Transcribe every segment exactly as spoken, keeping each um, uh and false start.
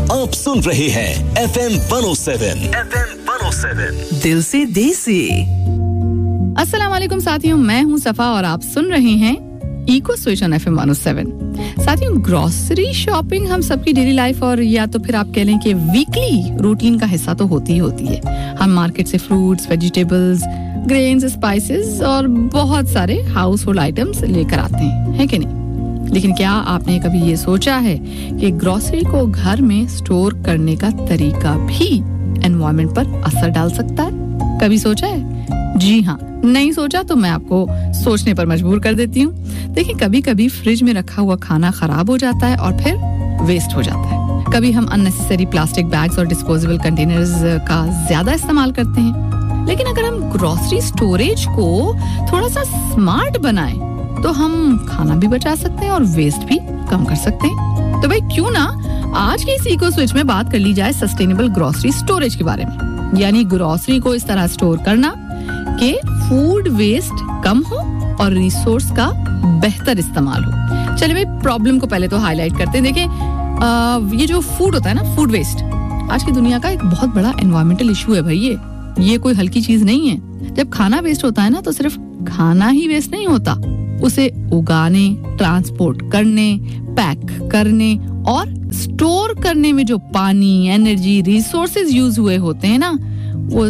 आप सुन रहे हैं F M one O seven F M one O seven दिल से देसी। अस्सलाम वालेकुम साथियों, मैं हूं सफा और आप सुन रहे हैं eco switch on F M one O seven. साथियों, ग्रोसरी शॉपिंग हम सबकी डेली लाइफ और या तो फिर आप कह लें कि वीकली रूटीन का हिस्सा तो होती ही होती है। हम मार्केट से फ्रूट्स, वेजिटेबल्स, ग्रेन्स, स्पाइसेस और बहुत सारे हाउस होल्ड आइटम्स लेकर आते हैं, है कि नहीं? लेकिन क्या आपने कभी ये सोचा है कि ग्रोसरी को घर में स्टोर करने का तरीका भी एनवायरनमेंट पर असर डाल सकता है? कभी सोचा है? जी हाँ, नहीं सोचा तो मैं आपको सोचने पर मजबूर कर देती हूँ। देखिए, कभी कभी फ्रिज में रखा हुआ खाना खराब हो जाता है और फिर वेस्ट हो जाता है। कभी हम अननेसेसरी प्लास्टिक बैग्स और डिस्पोजेबल कंटेनर्स का ज्यादा इस्तेमाल करते हैं। लेकिन अगर हम ग्रोसरी स्टोरेज को थोड़ा सा स्मार्ट बनाएं तो हम खाना भी बचा सकते हैं और वेस्ट भी कम कर सकते हैं। तो भाई क्यों ना आज के इस इको स्विच में बात कर ली जाए सस्टेनेबल ग्रोसरी स्टोरेज के बारे में, यानी ग्रोसरी को इस तरह स्टोर करना कि फूड वेस्ट कम हो और रिसोर्स का बेहतर इस्तेमाल हो। चलिए भाई, प्रॉब्लम को पहले तो हाईलाइट करते हैं। देखिए, ये जो फूड होता है ना, फूड वेस्ट आज की दुनिया का एक बहुत बड़ा एनवायरमेंटल इशू है भाई। ये ये कोई हल्की चीज नहीं है। जब खाना वेस्ट होता है ना, तो सिर्फ खाना ही वेस्ट नहीं होता, उसे उगाने, ट्रांसपोर्ट करने, पैक करने और स्टोर करने में जो पानी, एनर्जी, रिसोर्सेज यूज हुए होते हैं ना, वो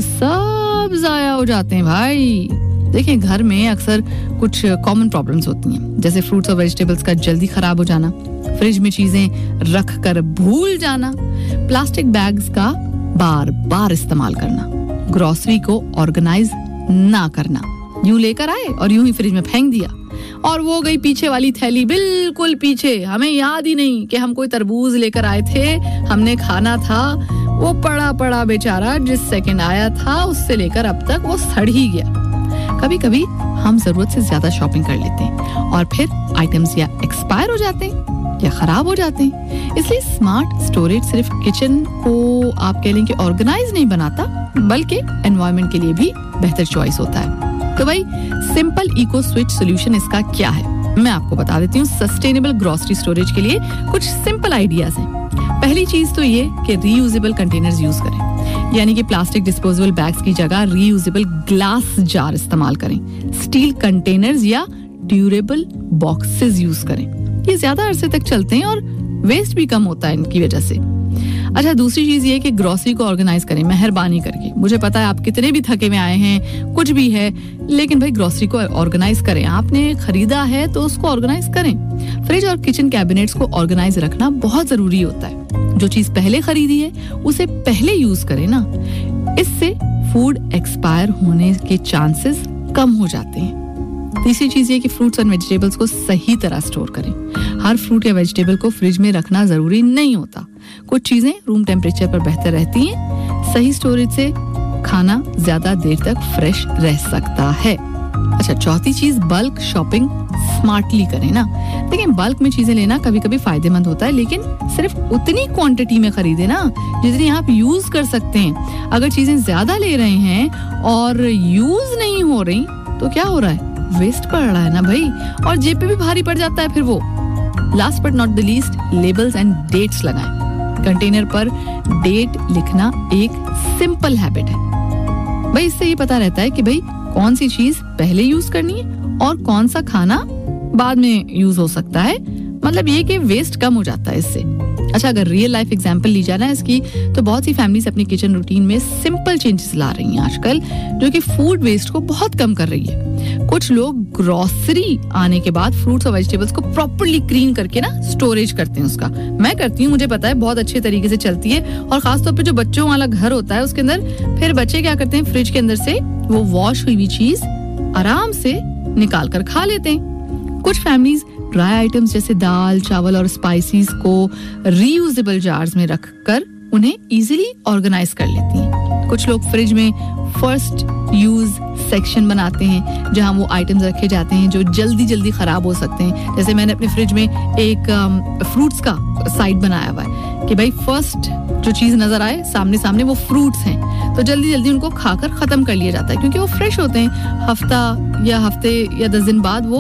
सब जाया हो जाते हैं भाई। देखिए, घर में अक्सर कुछ कॉमन प्रॉब्लम्स होती हैं, जैसे फ्रूट्स और वेजिटेबल्स का जल्दी खराब हो जाना, फ्रिज में चीजें रख कर भूल जाना, प्लास्टिक बैग्स का बार बार इस्तेमाल करना, ग्रोसरी को ऑर्गेनाइज ना करना, यूं लेकर आए और यूं ही फ्रिज में फेंक दिया और वो गई पीछे वाली थैली बिल्कुल पीछे। हमें याद ही नहीं कि हम कोई तरबूज लेकर आए थे, हमने खाना था, वो पड़ा पड़ा बेचारा जिस सेकंड आया था उससे लेकर अब तक वो सड़ ही गया। कभी कभी हम जरूरत से ज्यादा शॉपिंग कर लेते हैं और फिर आइटम्स या एक्सपायर हो जाते हैं या खराब हो जाते हैं। इसलिए स्मार्ट स्टोरेज सिर्फ किचन को आप कह लें कि ऑर्गेनाइज नहीं बनाता, बल्कि एनवायरनमेंट के लिए भी बेहतर चॉइस होता है। तो भाई, सिंपल इको स्विच सॉल्यूशन इसका क्या है, मैं आपको बता देती हूँ। सस्टेनेबल ग्रोसरी स्टोरेज के लिए कुछ सिंपल आइडियाज हैं। पहली चीज तो ये कि रीयूजेबल कंटेनर्स यूज करें, यानी कि प्लास्टिक डिस्पोजेबल बैग्स की जगह रीयूजेबल ग्लास जार इस्तेमाल करें। स्टील कंटेनर्स या ड्यूरेबल बॉक्सेस यूज करें, ये ज्यादा अरसे तक चलते हैं और वेस्ट भी कम होता है इनकी वजह से। अच्छा, दूसरी चीज ये कि ग्रोसरी को ऑर्गेनाइज करें मेहरबानी करके। मुझे पता है आप कितने भी थके में आए हैं, कुछ भी है, लेकिन भाई ग्रोसरी को ऑर्गेनाइज करें। आपने खरीदा है तो उसको ऑर्गेनाइज करें। फ्रिज और किचन कैबिनेट्स को ऑर्गेनाइज रखना बहुत जरूरी होता है। जो चीज पहले खरीदी है उसे पहले यूज करें ना, इससे फूड एक्सपायर होने के चांसेस कम हो जाते हैं। तीसरी चीज ये कि फ्रूट्स और वेजिटेबल्स को सही तरह स्टोर करें। हर फ्रूट या वेजिटेबल को फ्रिज में रखना जरूरी नहीं होता। कुछ चीजें रूम टेम्परेचर पर बेहतर रहती हैं। सही स्टोरेज से खाना ज्यादा देर तक फ्रेश रह सकता है। अच्छा, चौथी चीज, बल्क शॉपिंग स्मार्टली करें ना। देखिए, बल्क में चीजें लेना कभी कभी फायदेमंद होता है, लेकिन सिर्फ उतनी क्वांटिटी में खरीदे ना जितनी आप यूज कर सकते हैं। अगर चीजें ज्यादा ले रहे हैं और यूज नहीं हो रही तो क्या हो रहा है, वेस्ट पड़ रहा है ना भाई, और जेब पे भी भारी पड़ जाता है फिर वो। Last but not the least, labels and dates लगाएं। कंटेनर पर डेट लिखना एक सिंपल हैबिट है भाई। इससे ये पता रहता है कि भाई कौन सी चीज पहले यूज करनी है और कौन सा खाना बाद में यूज हो सकता है। मतलब ये कि वेस्ट कम हो जाता है इससे। अच्छा, अगर रियल लाइफ एग्जांपल ली जाए ना इसकी, तो बहुत सी फैमिलीज अपनी किचन रूटीन में सिंपल चेंजेस ला रही हैं आजकल, जो कि फूड वेस्ट को बहुत कम कर रही है। कुछ लोग ग्रोसरी आने के बाद फ्रूट्स और वेजिटेबल्स को प्रॉपर्ली क्लीन करके ना स्टोरेज करते हैं उसका। मैं करती हूँ, मुझे पता है बहुत अच्छे तरीके से चलती है। और खासतौर पे जो बच्चों वाला घर होता है उसके अंदर फिर बच्चे क्या करते हैं, फ्रिज के अंदर से वो वॉश हुई हुई चीज आराम से निकाल कर खा लेते हैं। कुछ फैमिलीज ड्राई आइटम्स जैसे दाल, चावल और स्पाइसेस को रीयूजेबल जार्स में रखकर उन्हें इजीली ऑर्गेनाइज कर लेती हैं। कुछ लोग फ्रिज में फर्स्ट यूज सेक्शन बनाते हैं जहां वो आइटम्स रखे जाते हैं जो जल्दी जल्दी खराब हो सकते हैं। जैसे मैंने अपने फ्रिज में एक फ्रूट्स का साइड बनाया हुआ है कि भाई फर्स्ट जो चीज नजर आए सामने सामने वो फ्रूट्स हैं, तो जल्दी जल्दी उनको खाकर खत्म कर लिया जाता है क्योंकि वो फ्रेश होते हैं। हफ्ता या हफ्ते या दस दिन बाद वो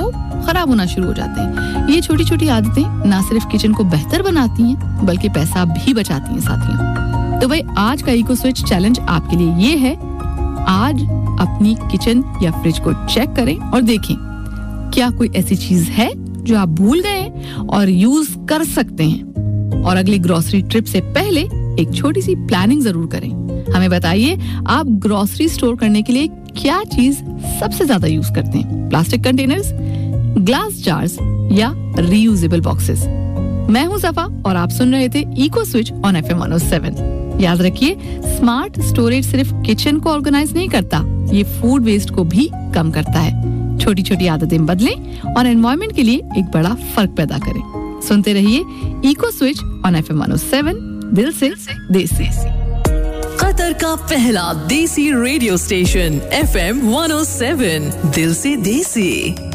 खराब होना शुरू हो जाते हैं। ये छोटी छोटी आदतें ना सिर्फ किचन को बेहतर बनाती हैं बल्कि पैसा भी बचाती हैं साथियों। तो भाई आज का इको स्विच चैलेंज आपके लिए ये है, आज अपनी किचन या फ्रिज को चेक करें और देखें क्या कोई ऐसी चीज है जो आप भूल गए हैं और यूज कर सकते हैं। और अगली ग्रोसरी ट्रिप से पहले एक छोटी सी प्लानिंग जरूर करें। हमें बताइए आप ग्रोसरी स्टोर करने के लिए क्या चीज सबसे ज्यादा यूज करते हैं, प्लास्टिक कंटेनर्स, ग्लास जार्स या रीयूजेबल बॉक्सेस। मैं हूं सफा और आप सुन रहे थे eco switch on F M one O seven. याद रखिए, स्मार्ट स्टोरेज सिर्फ किचन को ऑर्गेनाइज नहीं करता, ये फूड वेस्ट को भी कम करता है। छोटी छोटी आदतें बदलें और एनवायरनमेंट के लिए एक बड़ा फर्क पैदा करें। सुनते रहिए eco switch on F M one O seven, दिल से देसी। कतर का पहला देसी radio station F M one O seven, दिल से देसी।